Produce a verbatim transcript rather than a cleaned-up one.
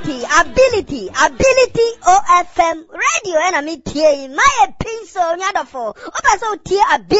ability, ability, ability O F M radio and I mean T A my pencil nyadofo. Opa so T ability